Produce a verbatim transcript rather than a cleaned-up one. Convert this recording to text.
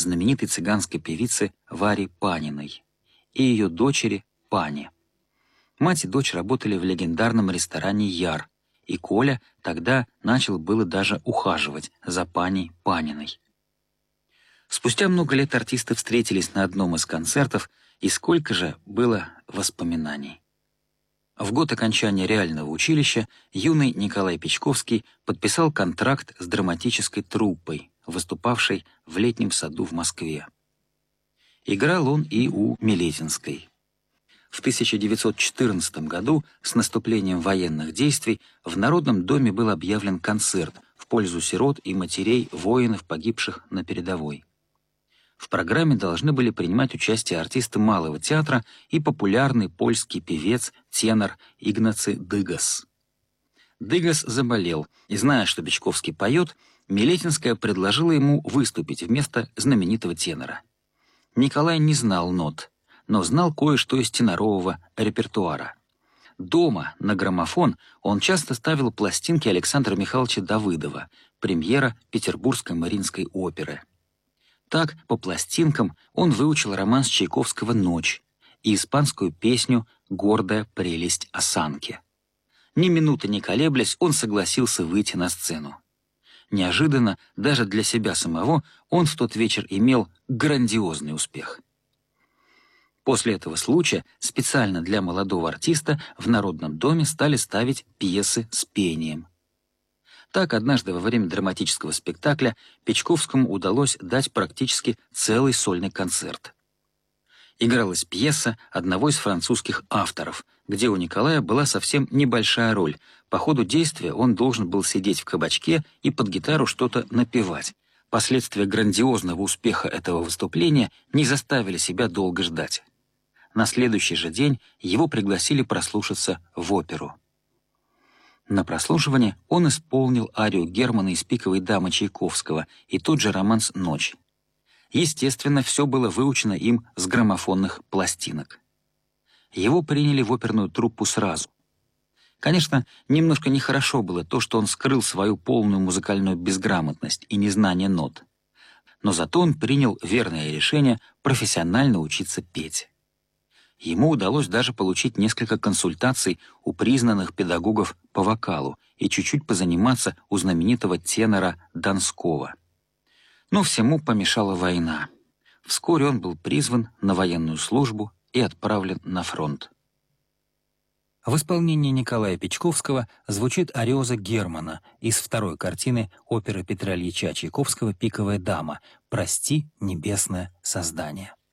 знаменитой цыганской певицы Вари Паниной и ее дочери Пани. Мать и дочь работали в легендарном ресторане «Яр», и Коля тогда начал было даже ухаживать за Паней Паниной. Спустя много лет артисты встретились на одном из концертов, и сколько же было воспоминаний. В год окончания реального училища юный Николай Печковский подписал контракт с драматической труппой, выступавшей в Летнем саду в Москве. Играл он и у Мелетинской. В тысяча девятьсот четырнадцатом году с наступлением военных действий в Народном доме был объявлен концерт в пользу сирот и матерей воинов, погибших на передовой. В программе должны были принимать участие артисты Малого театра и популярный польский певец, тенор Игнаcy Дыгас. Дыгас заболел, и, зная, что Печковский поет, Мелетинская предложила ему выступить вместо знаменитого тенора. Николай не знал нот, но знал кое-что из тенорового репертуара. Дома, на граммофон, он часто ставил пластинки Александра Михайловича Давыдова, премьера Петербургской Мариинской оперы. Так, по пластинкам он выучил романс Чайковского «Ночь» и испанскую песню «Гордая прелесть осанки». Ни минуты не колеблясь, он согласился выйти на сцену. Неожиданно, даже для себя самого, он в тот вечер имел грандиозный успех. После этого случая специально для молодого артиста в Народном доме стали ставить пьесы с пением. Так, однажды во время драматического спектакля Печковскому удалось дать практически целый сольный концерт. Игралась пьеса одного из французских авторов, где у Николая была совсем небольшая роль. По ходу действия он должен был сидеть в кабачке и под гитару что-то напевать. Последствия грандиозного успеха этого выступления не заставили себя долго ждать. На следующий же день его пригласили прослушаться в оперу. На прослушивание он исполнил арию Германа из «Пиковой дамы» Чайковского и тот же романс «Ночь». Естественно, все было выучено им с граммофонных пластинок. Его приняли в оперную труппу сразу. Конечно, немножко нехорошо было то, что он скрыл свою полную музыкальную безграмотность и незнание нот. Но зато он принял верное решение профессионально учиться петь. Ему удалось даже получить несколько консультаций у признанных педагогов по вокалу и чуть-чуть позаниматься у знаменитого тенора Донского. Но всему помешала война. Вскоре он был призван на военную службу и отправлен на фронт. В исполнении Николая Печковского звучит арёза Германа из второй картины оперы Петра Ильича Чайковского «Пиковая дама» «Прости, небесное создание».